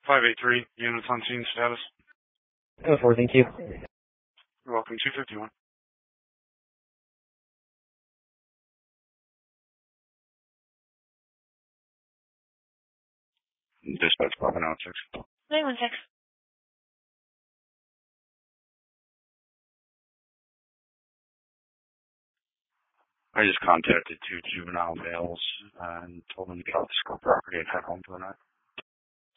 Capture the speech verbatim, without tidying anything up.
five eight three, units on scene status. Oh, four, thank you. You're welcome, two fifty-one. Dispatch five nine one six. nine one six. I just contacted two juvenile males and told them to get off the school property and head home for the night.